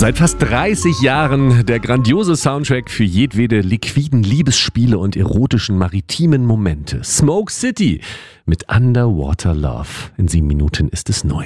Seit fast 30 Jahren der grandiose Soundtrack für jedwede liquiden Liebesspiele und erotischen maritimen Momente. Smoke City mit Underwater Love. In 7 Minuten ist es 9.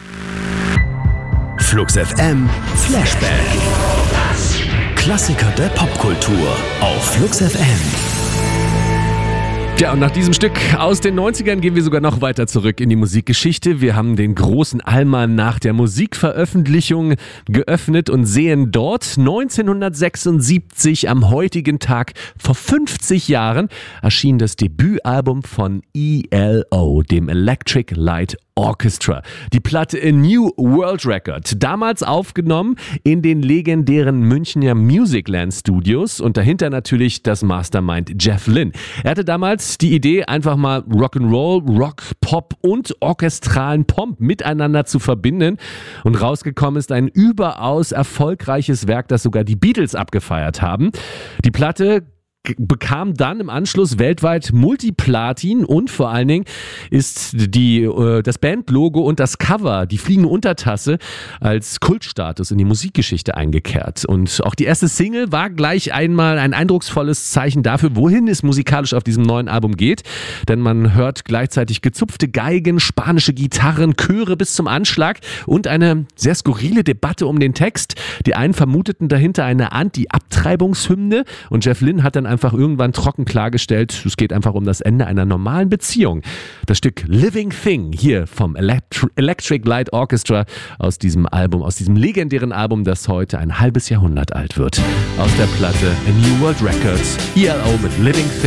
Flux FM Flashback. Klassiker der Popkultur auf Flux FM. Tja, und nach diesem Stück aus den 90ern gehen wir sogar noch weiter zurück in die Musikgeschichte. Wir haben den großen Almanach der Musikveröffentlichung geöffnet und sehen dort 1976 am heutigen Tag vor 50 Jahren erschien das Debütalbum von ELO, dem Electric Light Orchestra. Die Platte A New World Record, damals aufgenommen in den legendären Münchner Musicland Studios und dahinter natürlich das Mastermind Jeff Lynne. Er hatte damals die Idee, einfach mal Rock'n'Roll, Rock, Pop und orchestralen Pomp miteinander zu verbinden und rausgekommen ist ein überaus erfolgreiches Werk, das sogar die Beatles abgefeiert haben. Die Platte bekam dann im Anschluss weltweit Multiplatin und vor allen Dingen ist das Bandlogo und das Cover, die fliegende Untertasse, als Kultstatus in die Musikgeschichte eingekehrt. Und auch die erste Single war gleich einmal ein eindrucksvolles Zeichen dafür, wohin es musikalisch auf diesem neuen Album geht. Denn man hört gleichzeitig gezupfte Geigen, spanische Gitarren, Chöre bis zum Anschlag und eine sehr skurrile Debatte um den Text. Die einen vermuteten dahinter eine Anti-Abtreibungshymne und Jeff Lynne hat dann einfach irgendwann trocken klargestellt, es geht einfach um das Ende einer normalen Beziehung. Das Stück Living Thing hier vom Electric Light Orchestra aus diesem Album, aus diesem legendären Album, das heute ein halbes Jahrhundert alt wird. Aus der Platte A New World Records, ELO mit Living Thing.